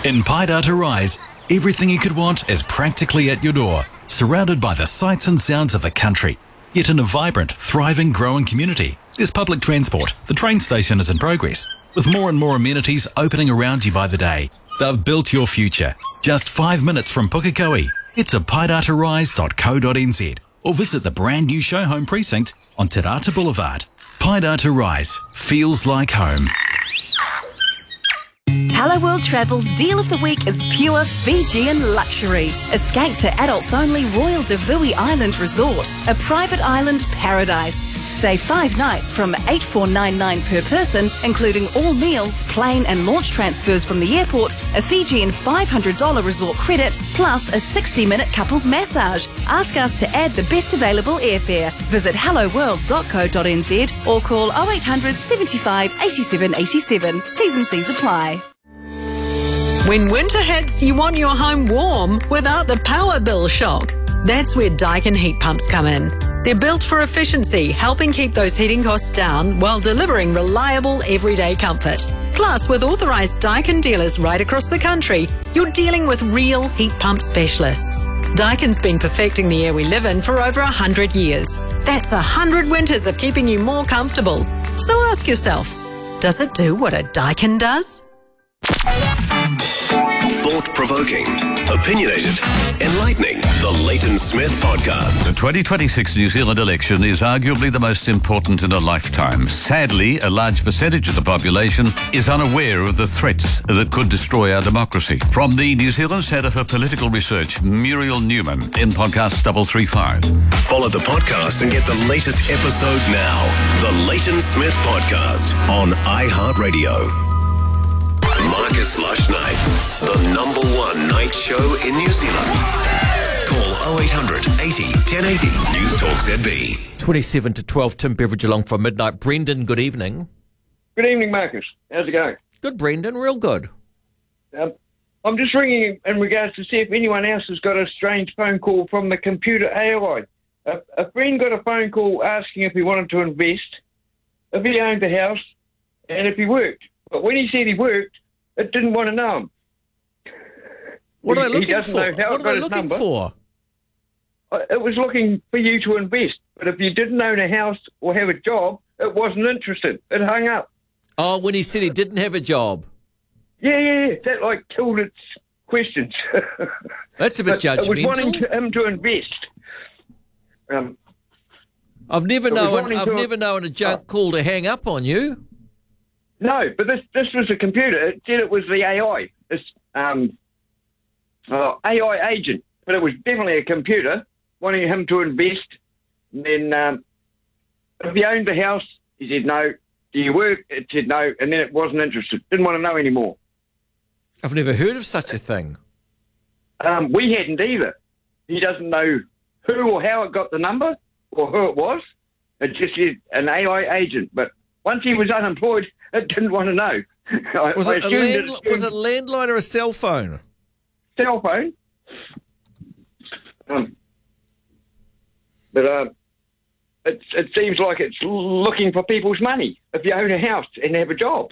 In Paidata Rise, everything you could want is practically at your door, surrounded by the sights and sounds of the country, yet in a vibrant, thriving, growing community. There's public transport, the train station is in progress, with more and more amenities opening around you by the day. They've built your future. Just 5 minutes from Pukekohe. Head to paidatarise.co.nz or visit the brand new show home precinct on Te Rata Boulevard. Paidata Rise feels like home. Hello World Travel's deal of the week is pure Fijian luxury. Escape to adults-only Royal Davui Island Resort, a private island paradise. Stay 5 nights from $8,499 per person, including all meals, plane and launch transfers from the airport, a Fijian $500 resort credit, plus a 60-minute couples massage. Ask us to add the best available airfare. Visit helloworld.co.nz or call 0800 75 87 87. T's and C's apply. When winter hits, you want your home warm without the power bill shock. That's where Daikin heat pumps come in. They're built for efficiency, helping keep those heating costs down while delivering reliable everyday comfort. Plus, with authorised Daikin dealers right across the country, you're dealing with real heat pump specialists. Daikin's been perfecting the air we live in for over 100 years. That's 100 winters of keeping you more comfortable. So ask yourself, does it do what a Daikin does? Thought-provoking, opinionated, enlightening. The Leighton Smith Podcast. The 2026 New Zealand election is arguably the most important in a lifetime. Sadly, a large percentage of the population is unaware of the threats that could destroy our democracy. From the New Zealand Centre for Political Research, Muriel Newman, in podcast 335. Follow the podcast and get the latest episode now. The Leighton Smith Podcast on iHeartRadio. Marcus Lush Nights, the #1 night show in New Zealand. Call 0800 80 1080. News Talk ZB. 27 to 12, Tim Beveridge along from midnight. Brendan, good evening. Good evening, Marcus. How's it going? Good, Brendan, real good. I'm just ringing in regards to see if anyone else has got a strange phone call from the computer AI. A friend got a phone call asking if he wanted to invest, if he owned a house, and if he worked. But when he said he worked, it didn't want to know him. What are they looking He doesn't for? know how What it are got they his looking number. for? It was looking for you to invest. But if you didn't own a house or have a job, it wasn't interested. It hung up. Oh, when he said he didn't have a job. Yeah. That, killed its questions. That's a bit It was wanting judgmental. him to invest. I've never it was wanting known a junk call to hang up on you. No, but this was a computer. It said it was the AI. This AI agent. But it was definitely a computer wanting him to invest. And then if he owned the house, he said no. Do you work? It said no. And then it wasn't interested. Didn't want to know anymore. I've never heard of such a thing. We hadn't either. He doesn't know who or how it got the number or who it was. It just said an AI agent. But once he was unemployed, it didn't want to know. Was it a landline or a cell phone? Cell phone. But it seems like it's looking for people's money if you own a house and have a job.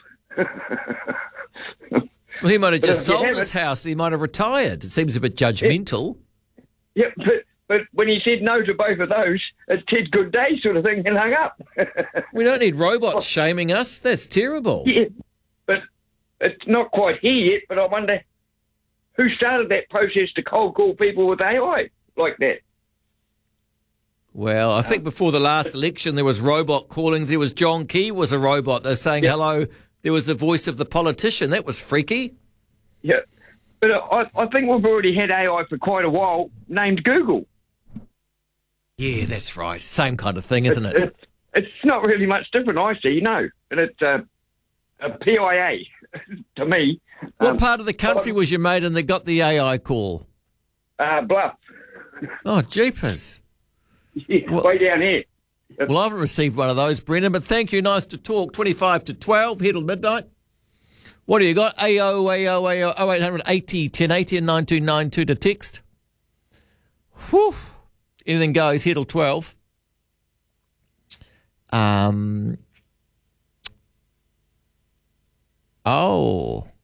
Well, he might have just if you sold have his it- house. He might have retired. It seems a bit judgmental. Yeah, but when he said no to both of those, it said good day sort of thing and hung up. We don't need robots shaming us. That's terrible. Yeah, but it's not quite here yet, but I wonder who started that process to cold call people with AI like that. Well, I think before the last election there was robot callings. There was John Key was a robot. They're saying hello. There was the voice of the politician. That was freaky. Yeah, but I think we've already had AI for quite a while named Google. Yeah, that's right. Same kind of thing, isn't it? It's not really much different, I see, no. And it's a PIA to me. What part of the country was you made and they got the AI call? Bluff. Oh, jeepers. Yeah, way down here. Well, I haven't received one of those, Brendan, but thank you. Nice to talk. 25 to 12, here till midnight. What do you got? AO 0800 80 1080 and 9292 to text. Whew. Anything goes, here till 12. Oh.